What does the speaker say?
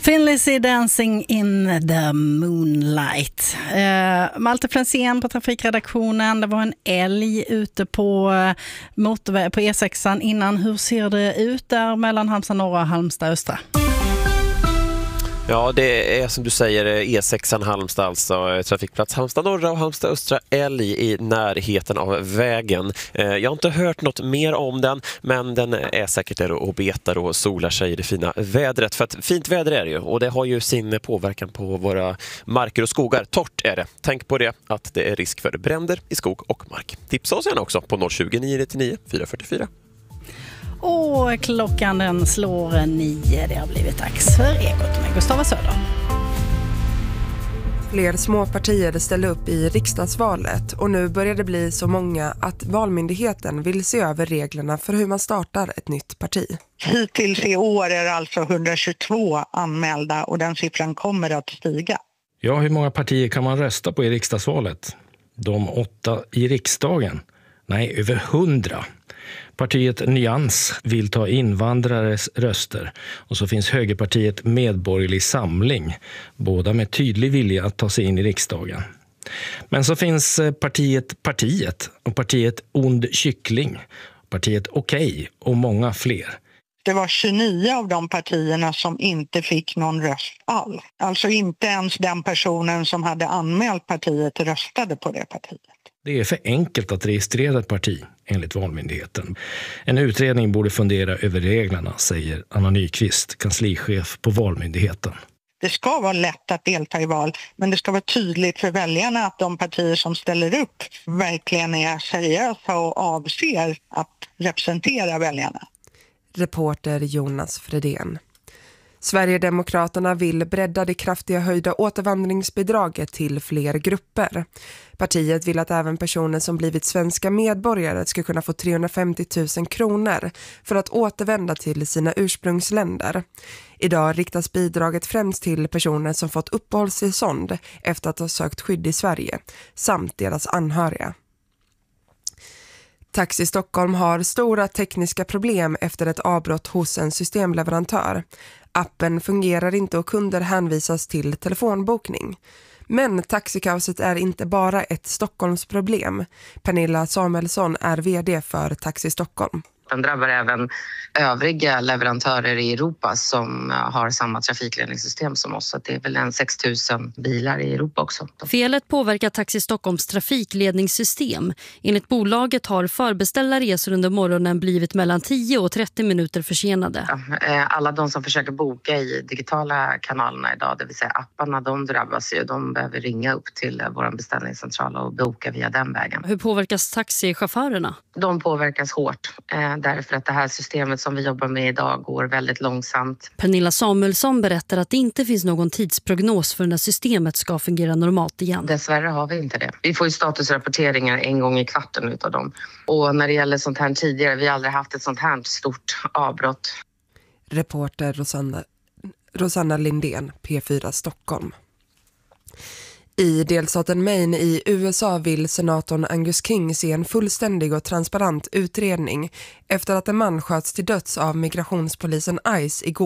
Thin Lizzy Dancing in the Moonlight. Malte Fransén på trafikredaktionen. Det var en älg ute på motorväg på E6 innan. Hur ser det ut där mellan Halmstad norra och Halmstad östra? Ja, det är som du säger E6 Halmstad, alltså trafikplats Halmstad norra och Halmstad östra, älg i närheten av vägen. Jag har inte hört något mer om den, men den är säkert där och betar och solar sig i det fina vädret. För att fint väder är det ju, och det har ju sin påverkan på våra marker och skogar. Torrt är det. Tänk på det, att det är risk för bränder i skog och mark. Tipsa oss gärna också på 020 999 444. Och klockan den slår 9. Det har blivit dags för Ekot med Gustava Söder. Fler små partier ställde upp i riksdagsvalet och nu börjar det bli så många att Valmyndigheten vill se över reglerna för hur man startar ett nytt parti. Hittills i år är det alltså 122 anmälda och den siffran kommer att stiga. Ja, hur många partier kan man rösta på i riksdagsvalet? De 8 i riksdagen? Nej, över 100. Partiet Nyans vill ta invandrares röster och så finns högerpartiet Medborgerlig Samling, båda med tydlig vilja att ta sig in i riksdagen. Men så finns partiet och partiet Ond Kyckling, partiet Okej och många fler. Det var 29 av de partierna som inte fick någon röst alls. Alltså inte ens den personen som hade anmält partiet röstade på det partiet. Det är för enkelt att registrera ett parti, enligt Valmyndigheten. En utredning borde fundera över reglerna, säger Anna Nyqvist, kanslichef på Valmyndigheten. Det ska vara lätt att delta i val, men det ska vara tydligt för väljarna att de partier som ställer upp verkligen är seriösa och avser att representera väljarna. Reporter Jonas Fredén. Sverigedemokraterna vill bredda det kraftiga höjda återvandringsbidraget till fler grupper. Partiet vill att även personer som blivit svenska medborgare ska kunna få 350 000 kronor för att återvända till sina ursprungsländer. Idag riktas bidraget främst till personer som fått uppehållstillstånd efter att ha sökt skydd i Sverige, samt deras anhöriga. Taxi Stockholm har stora tekniska problem efter ett avbrott hos en systemleverantör. Appen fungerar inte och kunder hänvisas till telefonbokning. Men taxikaoset är inte bara ett Stockholmsproblem. Pernilla Samuelsson är vd för Taxi Stockholm. Den drabbar även övriga leverantörer i Europa som har samma trafikledningssystem som oss. Så det är väl en 6 000 bilar i Europa också. Felet påverkar Taxi Stockholms trafikledningssystem. Enligt bolaget har förbeställda resor under morgonen blivit mellan 10 och 30 minuter försenade. Alla de som försöker boka i digitala kanalerna idag, det vill säga apparna, de drabbas ju. De behöver ringa upp till vår beställningscentral och boka via den vägen. Hur påverkas taxichaufförerna? De påverkas hårt. Därför att det här systemet som vi jobbar med idag går väldigt långsamt. Pernilla Samuelsson berättar att det inte finns någon tidsprognos för när systemet ska fungera normalt igen. Dessvärre har vi inte det. Vi får ju statusrapporteringar en gång i kvarten utav dem. Och när det gäller sånt här tidigare, vi har aldrig haft ett sånt här stort avbrott. Reporter Rosanna Lindén, P4 Stockholm. I delstaten Maine i USA vill senatorn Angus King se en fullständig och transparent utredning efter att en man sköts till döds av migrationspolisen ICE igår.